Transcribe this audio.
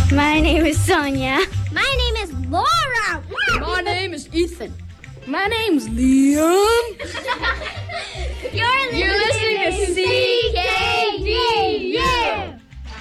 My name is Sonia. My name is Laura. My name is Ethan. My name's Liam. You're listening